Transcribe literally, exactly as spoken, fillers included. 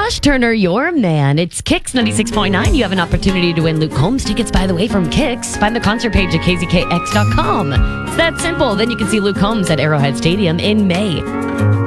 Josh Turner, your man. It's Kicks ninety-six point nine. You have an opportunity to win Luke Combs tickets, by the way, from Kicks. Find the concert page at k z k x dot com. It's that simple. Then you can see Luke Combs at Arrowhead Stadium in May.